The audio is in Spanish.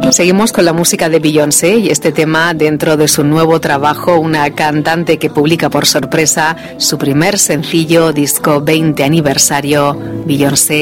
Seguimos con la música de Beyoncé y este tema dentro de su nuevo trabajo, una cantante que publica por sorpresa su primer sencillo disco 20 aniversario, Beyoncé.